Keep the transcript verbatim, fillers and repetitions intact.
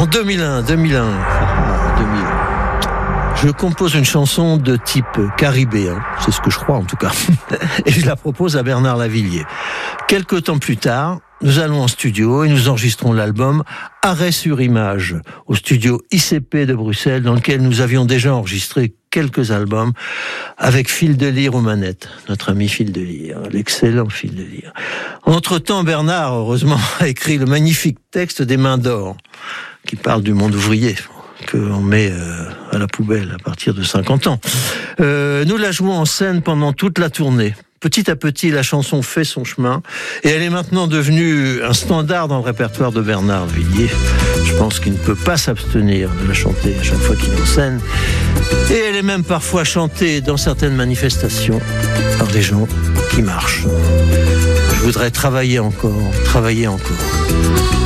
En deux mille un, deux mille un, ah, deux mille un, je compose une chanson de type caribéen, c'est ce que je crois en tout cas, et je la propose à Bernard Lavilliers. Quelque temps plus tard, nous allons en studio et nous enregistrons l'album Arrêt sur image au studio I C P de Bruxelles, dans lequel nous avions déjà enregistré quelques albums avec Phil Delire aux manettes, notre ami Phil Delire, l'excellent Phil Delire. Entre-temps, Bernard, heureusement, a écrit le magnifique texte des Mains d'or, qui parle du monde ouvrier, qu'on met euh, à la poubelle à partir de cinquante ans. Euh, nous la jouons en scène pendant toute la tournée. Petit à petit, la chanson fait son chemin et elle est maintenant devenue un standard dans le répertoire de Bernard Lavilliers. Je pense qu'il ne peut pas s'abstenir de la chanter à chaque fois qu'il est en scène. Et elle est même parfois chantée dans certaines manifestations par des gens qui marchent. Je voudrais travailler encore, travailler encore.